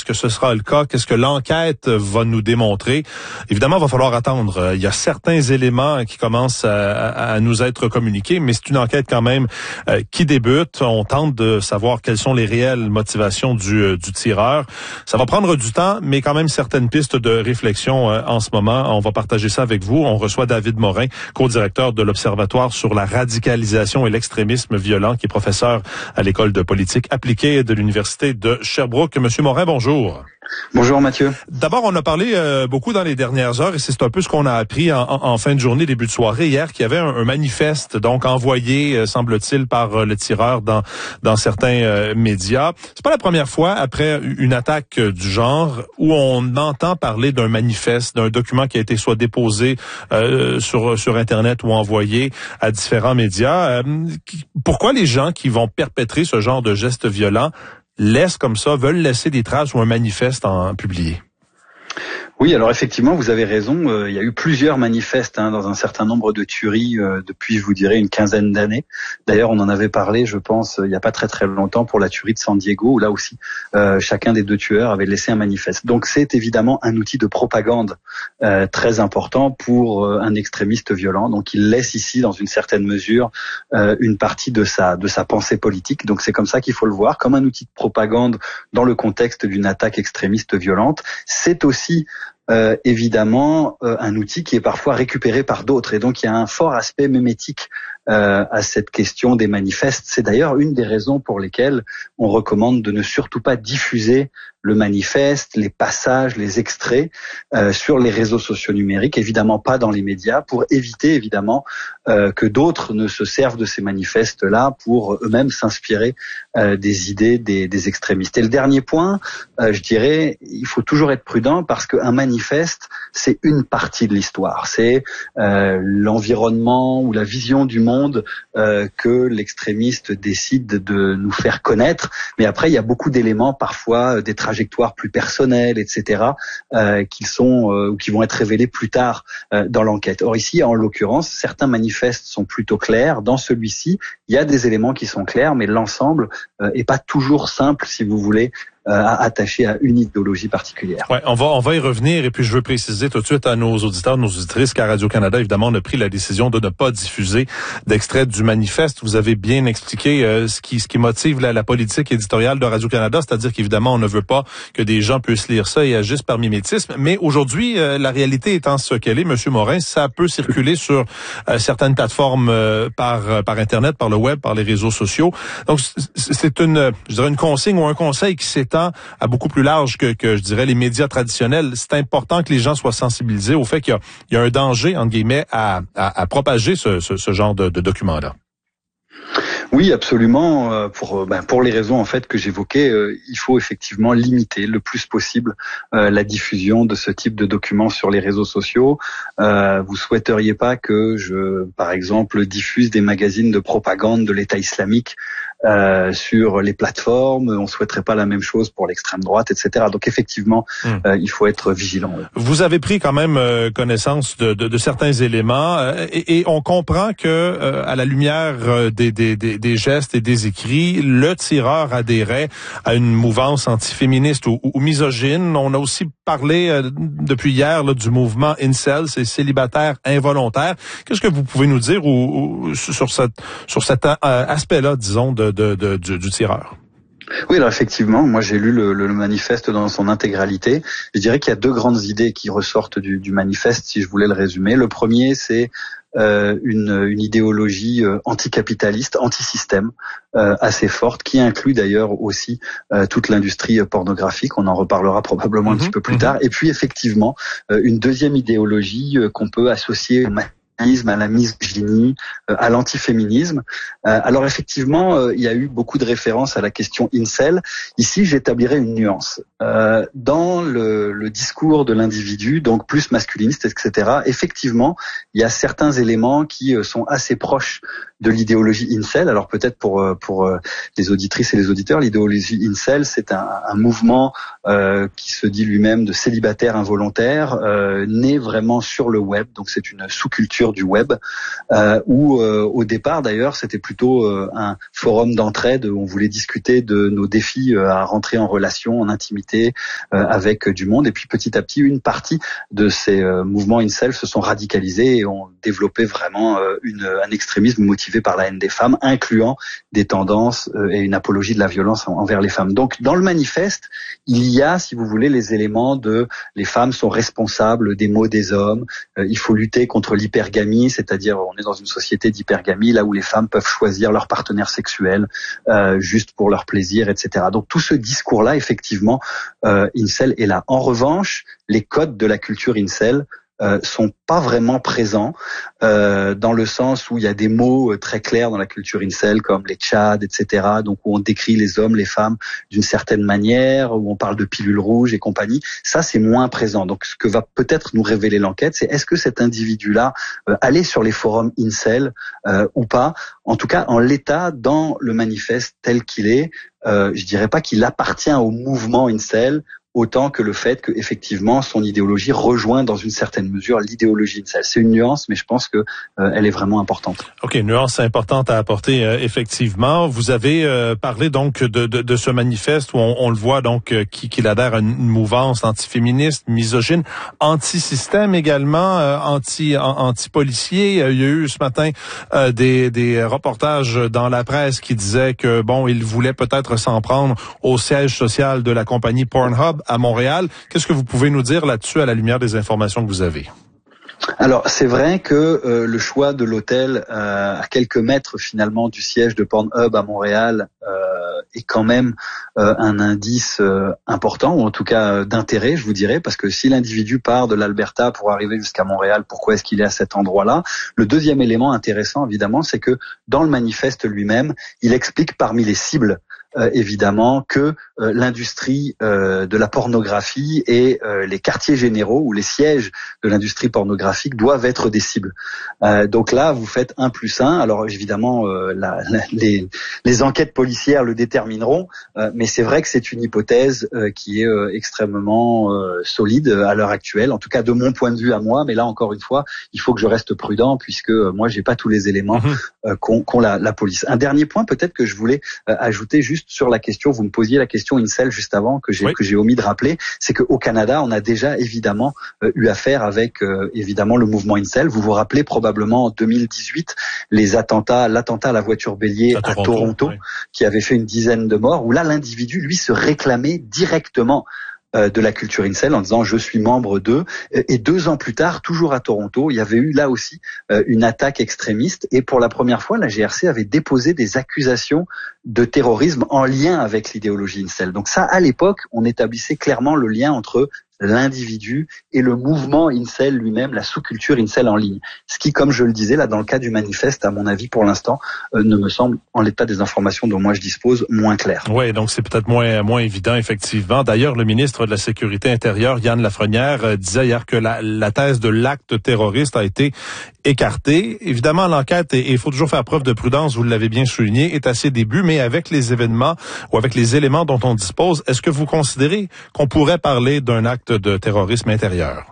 que ce sera le cas? Qu'est-ce que l'enquête va nous démontrer? Évidemment, il va falloir attendre. Il y a certains éléments qui commencent à nous être communiqués, mais c'est une enquête quand même qui débute. On tente de savoir quelles sont les réelles motivations du tireur. Ça va prendre du temps, mais quand même certaines pistes de réflexion en ce moment. On va partager ça avec vous. On reçoit David Morin, co-directeur de l'Observatoire sur la radicalisation et l'extrémisme violent, qui est professeur à l'École de politique appliquée de l'Université de Sherbrooke. Monsieur Morin, bonjour. Bonjour Mathieu. D'abord, on a parlé beaucoup dans les dernières heures, et c'est un peu ce qu'on a appris en fin de journée, début de soirée, hier, qu'il y avait un manifeste donc envoyé, semble-t-il, par le tireur dans certains médias. C'est pas la première fois, après une attaque du genre, où on entend parler d'un manifeste, d'un document qui a été soit déposé sur Internet ou envoyé à différents médias. Pourquoi les gens qui vont perpétrer ce genre de gestes violents veulent laisser des traces ou un manifeste en publié? Oui, alors effectivement, vous avez raison. Il y a eu plusieurs manifestes dans un certain nombre de tueries depuis, je vous dirais, une quinzaine d'années. D'ailleurs, on en avait parlé, je pense, il n'y a pas très très longtemps pour la tuerie de San Diego, où là aussi, chacun des deux tueurs avait laissé un manifeste. Donc c'est évidemment un outil de propagande très important pour un extrémiste violent. Donc il laisse ici, dans une certaine mesure, une partie de sa pensée politique. Donc c'est comme ça qu'il faut le voir, comme un outil de propagande dans le contexte d'une attaque extrémiste violente. C'est aussi évidemment un outil qui est parfois récupéré par d'autres, et donc il y a un fort aspect mémétique à cette question des manifestes. C'est d'ailleurs une des raisons pour lesquelles on recommande de ne surtout pas diffuser le manifeste, les passages, les extraits sur les réseaux sociaux numériques, évidemment pas dans les médias, pour éviter évidemment que d'autres ne se servent de ces manifestes-là pour eux-mêmes s'inspirer des idées des extrémistes. Et le dernier point, je dirais, il faut toujours être prudent, parce qu'un manifeste, c'est une partie de l'histoire. C'est l'environnement ou la vision du monde que l'extrémiste décide de nous faire connaître. Mais après, il y a beaucoup d'éléments, parfois des trajectoires plus personnelles, etc., qui vont être révélés plus tard dans l'enquête. Or ici, en l'occurrence, certains manifestes sont plutôt clairs. Dans celui-ci, il y a des éléments qui sont clairs, mais l'ensemble est pas toujours simple, si vous voulez, attaché à une idéologie particulière. Ouais, on va y revenir, et puis je veux préciser tout de suite à nos auditeurs, nos auditrices, qu'à Radio-Canada, évidemment, on a pris la décision de ne pas diffuser d'extrait du manifeste. Vous avez bien expliqué ce qui motive la politique éditoriale de Radio-Canada, c'est-à-dire qu'évidemment, on ne veut pas que des gens puissent lire ça et agissent par mimétisme. Mais aujourd'hui, la réalité étant ce qu'elle est, Monsieur Morin, ça peut circuler sur certaines plateformes par Internet, par le web, par les réseaux sociaux. Donc, c'est une consigne ou un conseil qui s'étend à beaucoup plus large que je dirais les médias traditionnels. C'est important que les gens soient sensibilisés au fait qu'il y a un danger, entre guillemets, à propager ce genre de documents-là. Oui, absolument. Pour les raisons en fait que j'évoquais, il faut effectivement limiter le plus possible la diffusion de ce type de documents sur les réseaux sociaux. Vous souhaiteriez pas que par exemple, diffuse des magazines de propagande de l'État islamique sur les plateformes. On souhaiterait pas la même chose pour l'extrême droite, etc. Donc effectivement, il faut être vigilant. Ouais. Vous avez pris quand même connaissance de certains éléments, et on comprend que à la lumière des gestes et des écrits, le tireur adhérait à une mouvance antiféministe ou misogyne. On a aussi parlé depuis hier du mouvement Incel, c'est célibataire involontaire. Qu'est-ce que vous pouvez nous dire sur cet aspect-là, disons, du tireur? Oui, alors effectivement, moi j'ai lu le manifeste dans son intégralité. Je dirais qu'il y a deux grandes idées qui ressortent du manifeste, si je voulais le résumer. Le premier, c'est une idéologie anticapitaliste, anti-système, assez forte, qui inclut d'ailleurs aussi toute l'industrie pornographique. On en reparlera probablement un petit peu plus tard. Et puis effectivement, une deuxième idéologie qu'on peut associer à la misogynie, à l'antiféminisme. Alors effectivement, il y a eu beaucoup de références à la question incel. Ici, j'établirais une nuance. Dans le discours de l'individu, donc plus masculiniste, etc., effectivement, il y a certains éléments qui sont assez proches de l'idéologie incel. Alors peut-être pour les auditrices et les auditeurs, l'idéologie incel, c'est un mouvement qui se dit lui-même de célibataire involontaire, né vraiment sur le web. Donc c'est une sous-culture culture du web, où au départ d'ailleurs c'était plutôt un forum d'entraide où on voulait discuter de nos défis à rentrer en relation, en intimité avec du monde. Et puis petit à petit, une partie de ces mouvements incel se sont radicalisés et ont développé vraiment un extrémisme motivé par la haine des femmes, incluant des tendances et une apologie de la violence envers les femmes. Donc dans le manifeste, il y a, si vous voulez, les éléments de les femmes sont responsables des maux des hommes, il faut lutter contre l'hypergamie, c'est-à-dire on est dans une société d'hypergamie là où les femmes peuvent choisir leur partenaire sexuel juste pour leur plaisir, etc. Donc tout ce discours-là, effectivement, incel est là. En revanche, les codes de la culture incel sont pas vraiment présents dans le sens où il y a des mots très clairs dans la culture incel comme les tchads, etc. Donc où on décrit les hommes, les femmes d'une certaine manière, où on parle de pilules rouges et compagnie. Ça, c'est moins présent. Donc ce que va peut-être nous révéler l'enquête, c'est est-ce que cet individu-là allait sur les forums incel ou pas. En tout cas, en l'état, dans le manifeste tel qu'il est, je dirais pas qu'il appartient au mouvement incel, autant que le fait que effectivement son idéologie rejoint dans une certaine mesure l'idéologie incel. C'est une nuance, mais je pense que elle est vraiment importante. OK, nuance importante à apporter effectivement. Vous avez parlé donc de ce manifeste où on le voit donc qu'il adhère à une mouvance antiféministe, misogyne, anti-système également, anti-policier. Il y a eu ce matin des reportages dans la presse qui disaient que bon, il voulait peut-être s'en prendre au siège social de la compagnie Pornhub à Montréal. Qu'est-ce que vous pouvez nous dire là-dessus à la lumière des informations que vous avez? Alors, c'est vrai que le choix de l'hôtel à quelques mètres finalement du siège de Pornhub à Montréal est quand même un indice important, ou en tout cas d'intérêt, je vous dirais, parce que si l'individu part de l'Alberta pour arriver jusqu'à Montréal, pourquoi est-ce qu'il est à cet endroit-là? Le deuxième élément intéressant, évidemment, c'est que dans le manifeste lui-même, il explique parmi les cibles évidemment que l'industrie de la pornographie et les quartiers généraux ou les sièges de l'industrie pornographique doivent être des cibles. Donc là, vous faites 1+1. Alors évidemment, les enquêtes policières le détermineront, mais c'est vrai que c'est une hypothèse qui est extrêmement solide à l'heure actuelle, en tout cas de mon point de vue à moi. Mais là, encore une fois, il faut que je reste prudent puisque moi, j'ai pas tous les éléments qu'ont la police. Un dernier point peut-être que je voulais ajouter juste sur la question, vous me posiez la question incel juste avant que j'ai omis de rappeler, c'est qu'au Canada, on a déjà évidemment eu affaire avec évidemment le mouvement incel. Vous vous rappelez probablement en 2018 l'attentat à la voiture bélier à Toronto qui avait fait une dizaine de morts, où là l'individu lui se réclamait directement de la culture incel en disant je suis membre d'eux, et 2 ans plus tard, toujours à Toronto, il y avait eu là aussi une attaque extrémiste, et pour la première fois la GRC avait déposé des accusations de terrorisme en lien avec l'idéologie incel. Donc ça, à l'époque, on établissait clairement le lien entre l'individu et le mouvement incel lui-même, la sous-culture incel en ligne. Ce qui, comme je le disais, là, dans le cas du manifeste, à mon avis, pour l'instant, ne me semble, en l'état des informations dont moi je dispose, moins clair. Oui, donc c'est peut-être moins évident, effectivement. D'ailleurs, le ministre de la Sécurité intérieure, Yann Lafrenière, disait hier que la thèse de l'acte terroriste a été écartée. Évidemment, l'enquête, et il faut toujours faire preuve de prudence, vous l'avez bien souligné, est à ses débuts, mais avec les événements ou avec les éléments dont on dispose, est-ce que vous considérez qu'on pourrait parler d'un acte de terrorisme intérieur?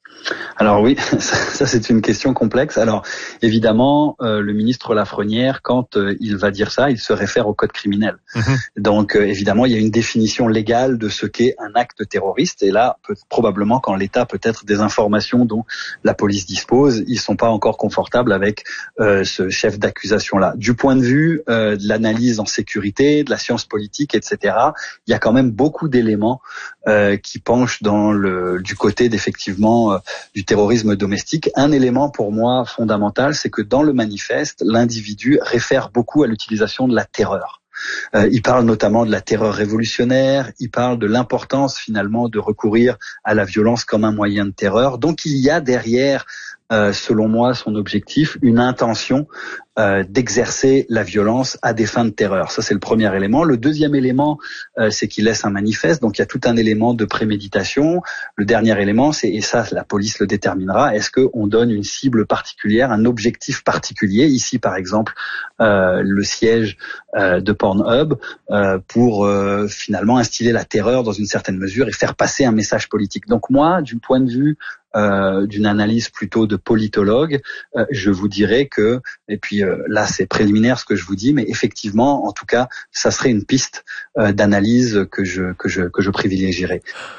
Alors oui, ça c'est une question complexe. Alors évidemment, le ministre Lafrenière, quand il va dire ça, il se réfère au code criminel. Donc évidemment, il y a une définition légale de ce qu'est un acte terroriste. Et là, probablement, quand l'État peut-être des informations dont la police dispose, ils sont pas encore confortables avec ce chef d'accusation-là. Du point de vue de l'analyse en sécurité, de la science politique, etc., il y a quand même beaucoup d'éléments qui penchent du côté d'effectivement du terrorisme domestique. Un élément pour moi fondamental, c'est que dans le manifeste, l'individu réfère beaucoup à l'utilisation de la terreur. Il parle notamment de la terreur révolutionnaire, il parle de l'importance finalement de recourir à la violence comme un moyen de terreur. Donc il y a derrière, selon moi, son objectif, une intention d'exercer la violence à des fins de terreur. Ça, c'est le premier élément. Le deuxième élément, c'est qu'il laisse un manifeste. Donc, il y a tout un élément de préméditation. Le dernier élément, c'est, et ça, la police le déterminera, est-ce qu'on donne une cible particulière, un objectif particulier. Ici, par exemple, le siège de Pornhub pour finalement instiller la terreur dans une certaine mesure et faire passer un message politique. Donc moi, du point de vue d'une analyse plutôt de politologue, je vous dirais que, et puis là c'est préliminaire ce que je vous dis, mais effectivement, en tout cas, ça serait une piste d'analyse que je privilégierais.